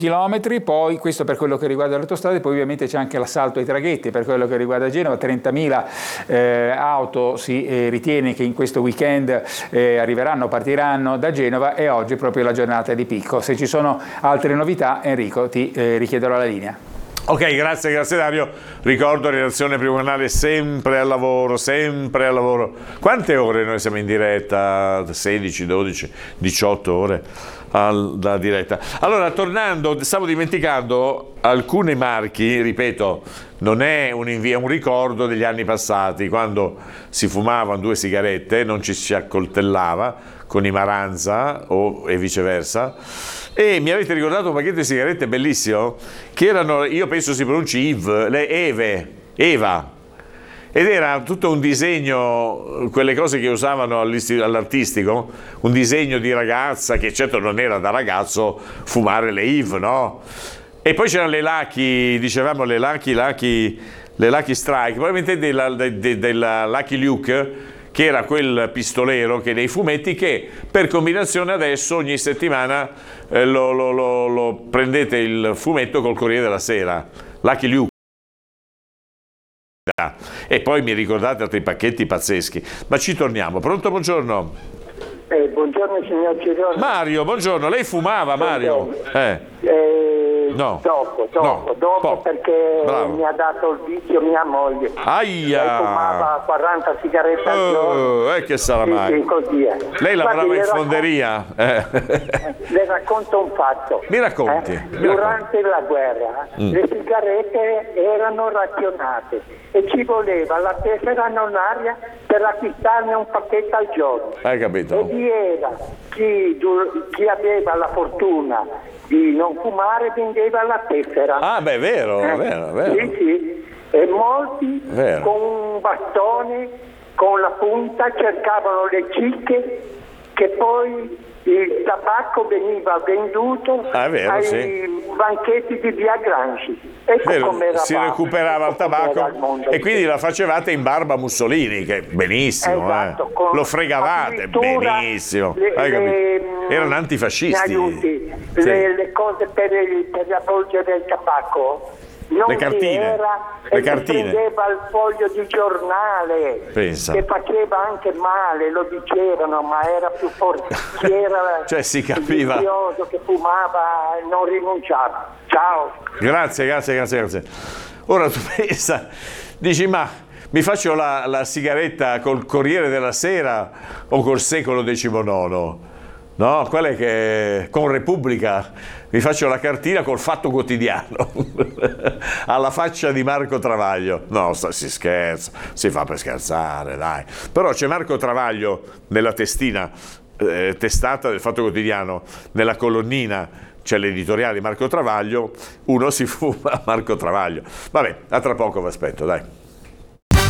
chilometri, poi questo per quello che riguarda le autostrade, poi ovviamente c'è anche l'assalto ai traghetti per quello che riguarda Genova, 30.000 auto si ritiene che in questo weekend partiranno da Genova, e oggi è proprio la giornata di picco. Se ci sono altre novità, Enrico, ti richiederò la linea. Ok, grazie Dario. Ricordo, redazione Primo Canale, sempre al lavoro, sempre al lavoro. Quante ore noi siamo in diretta? 16, 12, 18 ore da diretta. Allora, tornando, stavo dimenticando alcuni marchi, ripeto, non è un invio, è un ricordo degli anni passati, quando si fumavano 2 sigarette, non ci si accoltellava con i Maranza e viceversa. E mi avete ricordato un pacchetto di sigarette bellissimo, che erano, io penso si pronunci Eva, ed era tutto un disegno, quelle cose che usavano all'artistico, un disegno di ragazza, che certo non era da ragazzo fumare le Eve, no? E poi c'erano le Lucky, dicevamo le Lucky Strike, probabilmente della Lucky Luke, che era quel pistolero che nei fumetti, che per combinazione adesso ogni settimana lo prendete il fumetto col Corriere della Sera, Lucky Luke. E poi mi ricordate altri pacchetti pazzeschi, ma ci torniamo. Pronto, buongiorno. Buongiorno signor Girone. Mario, buongiorno. Lei fumava, Mario? No. Dopo perché bravo. Mi ha dato il vizio mia moglie. Aia! Lei fumava 40 sigarette al giorno. Che sarà mai? Sì, così è. Lei lavorava in fonderia? Le racconto un fatto. Mi racconti. Durante la guerra le sigarette erano razionate e ci voleva la tessera nonaria per acquistarne un pacchetto al giorno. Hai capito? E vi era chi aveva la fortuna di non fumare, vendeva la tessera. Ah, beh, vero. Sì. E molti con un bastone, con la punta, cercavano le cicche, che poi il tabacco veniva venduto ai banchetti di via Gramsci. Ecco come si recuperava il tabacco e quindi la facevate in barba a Mussolini, che benissimo, esatto, lo fregavate benissimo. Erano antifascisti. Le cose per avvolgere il tabacco. Non le cartine, prendeva il foglio di giornale. Pensa. Che faceva anche male, lo dicevano, ma era più forte. Chi era cioè si capiva. Il che fumava e non rinunciava. Ciao. Grazie. Ora tu pensa, dici, ma mi faccio la sigaretta col Corriere della Sera o col Secolo XIX? No, quella è che con Repubblica mi faccio la cartina col Fatto Quotidiano alla faccia di Marco Travaglio. No, si scherza, si fa per scherzare, dai. Però c'è Marco Travaglio nella testata del Fatto Quotidiano, nella colonnina c'è l'editoriale di Marco Travaglio, uno si fuma Marco Travaglio. Vabbè, a tra poco vi aspetto, dai.